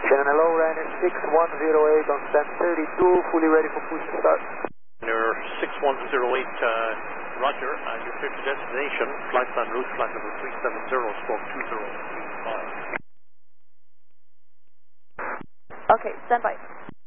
Shannon, hello, Ryanair 6108 on stand 32, fully ready for push and start. Ryanair 6108, Roger, you're clear to destination, flight plan route, flight number 370-2035. Okay, stand by.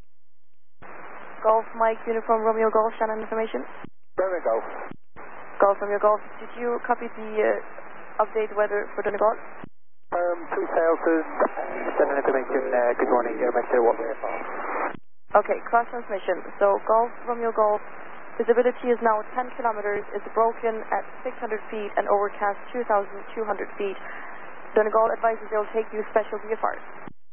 Golf Mike, Uniform Romeo Golf, Shannon information. Romeo Golf. Golf Romeo Golf, did you copy the updated weather for Donegal? 2000, Shannon information, good morning, Airmax 01. Okay, cross transmission. So Golf Romeo Golf, visibility is now 10 kilometers, is broken at 600 feet and overcast 2,200 feet. Donegal advises they'll take you special VFRs.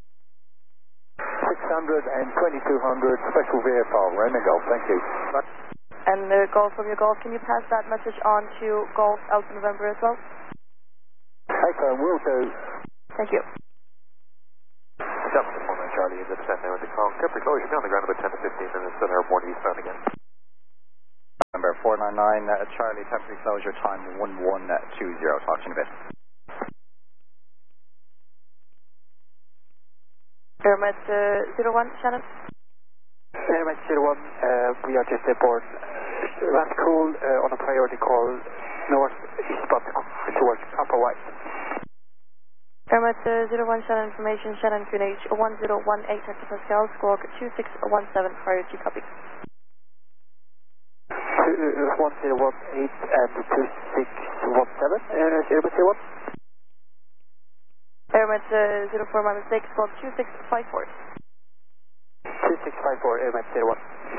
600 and 2200 special VFR, Romeo Golf, thank you. And Golf Romeo Golf, can you pass that message on to Golf Alpha November as well? Hey, firm, will do. Thank you. Dublin 19 Charlie is at 10 now at the call. Temporary closure, be on the ground about 10 to 15 minutes, then airborne eastbound again. Number 499, Charlie, temporary closure, time 1120, talk to you in a bit. Airmet 01, Shannon. Airmax 01, we are just airborne. Last call on a priority call, north eastbound towards Upper White. Airmet 01, Shannon information, Shannon QNH 1018 hectopascal, squawk 2617, priority copy. 1018 and 2617, Airmet 01. Airmet 04, my mistake, squawk 2654. 2654, Airmax 01.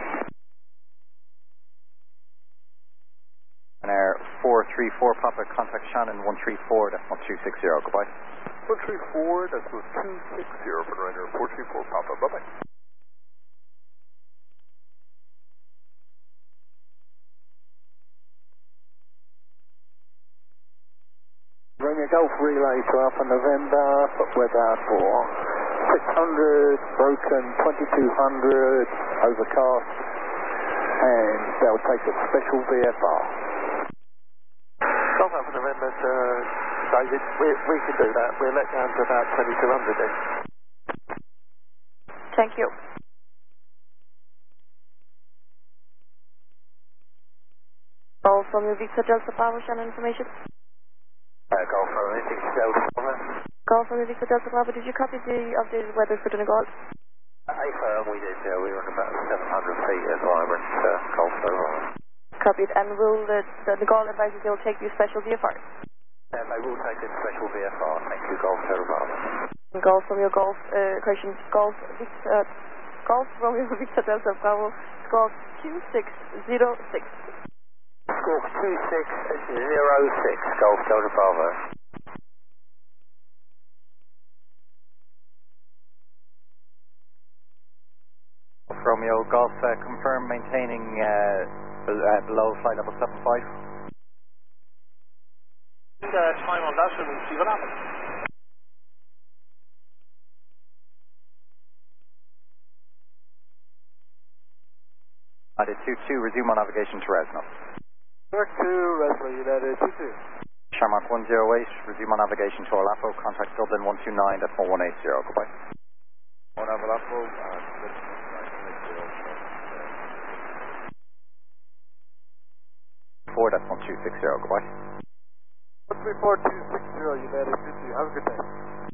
And Air 434, Papa, contact Shannon 134, that's 1260, goodbye. 134, that's 260 for Ryanair 434, Papa, bye-bye. Romeo Golf relay to Alpha November, weather for 600, broken 2200, overcast, and they'll take a special VFR. Golf Alpha November, David, we can do that. We're let down to about 2200 then. Thank you. Golf from your Victor Delta Bravo, Shannon information. Golf from Victor Delta Bravo. Golf from your Victor Delta Bravo, did you copy the updated weather for Donegal? We did, we were on about 700 feet at Vibrant Golf Bravo. Copied, and will the Donegal advises they'll take you special VFRs? They will take a special VFR, thank you, Golf Bravo. Golf from your Golf, correction, Golf Romeo Victor Delta Bravo, squawk 2606. Squawk 2606, Golf Delta Bravo. Romeo Golf, confirm maintaining below flight level 75. Time on that and see what happens. I did 22, resume on navigation to Resno. Direct to Resno, United 22. Sharmark 108, resume on navigation to Olapo, contact Dublin 129, that's 1180, goodbye. On Olapo, 4, that's 1260, goodbye. 134-260, United 22, have a good day.